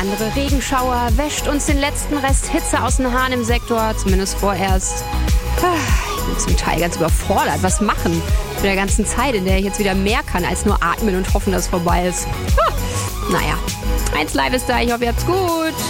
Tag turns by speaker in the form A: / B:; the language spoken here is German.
A: andere Regenschauer wäscht uns den letzten Rest Hitze aus den Haaren im Sektor, zumindest vorerst. Ich bin zum Teil ganz überfordert. Was machen mit der ganzen Zeit, in der ich jetzt wieder mehr kann, als nur atmen und hoffen, dass es vorbei ist. Naja, 1 Live ist da. Ich hoffe, ihr habt's gut.